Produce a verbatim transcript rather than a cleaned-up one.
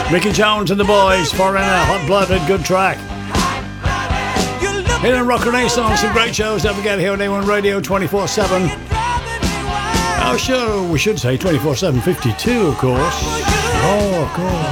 Mickey Jones and the Boys, Foreigner, hot-blooded, good track. Here in Rock Renaissance, some great shows. Don't forget here on A one Radio twenty-four seven. Our show, we should say twenty-four seven fifty-two, of course. Oh, of course.